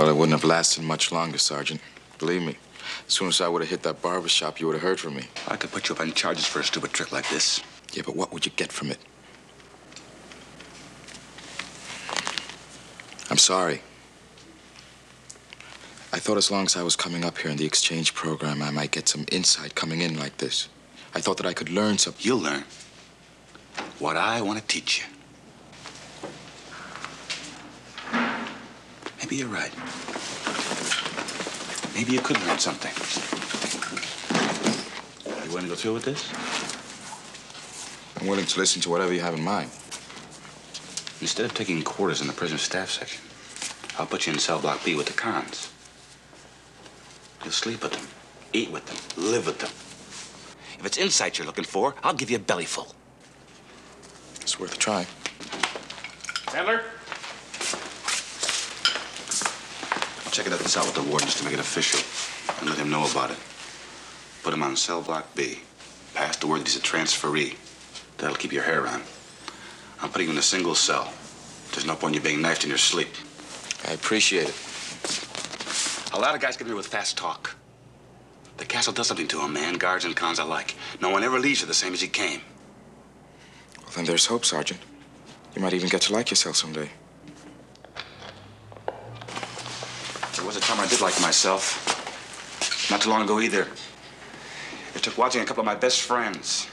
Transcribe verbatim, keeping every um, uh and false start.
Well, it wouldn't have lasted much longer, Sergeant. Believe me. As soon as I would have hit that barber shop, you would have heard from me. I could put you up on charges for a stupid trick like this. Yeah, but what would you get from it? I'm sorry. I thought as long as I was coming up here in the exchange program, I might get some insight coming in like this. I thought that I could learn something. You'll learn what I want to teach you. Maybe you're right. Maybe you could learn something. You willing to go through with this? I'm willing to listen to whatever you have in mind. Instead of taking quarters in the prison staff section, I'll put you in cell block B with the cons. You'll sleep with them, eat with them, live with them. If it's insight you're looking for, I'll give you a belly full. It's worth a try. Handler? Check it out this out with the warden just to make it official and let him know about it. Put him on cell block B. Pass the word that he's a transferee. That'll keep your hair on. I'm putting you in a single cell. There's no point in you being knifed in your sleep. I appreciate it. A lot of guys get here with fast talk. The castle does something to them, man. Guards and cons alike. No one ever leaves you the same as he came. Well, then there's hope, Sergeant. You might even get to like yourself someday. There was a time I did like myself. Not too long ago either. It took watching a couple of my best friends